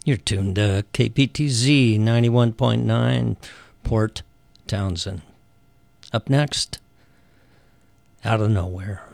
You're tuned to KPTZ 91.9, Port Townsend. Up next, out of nowhere.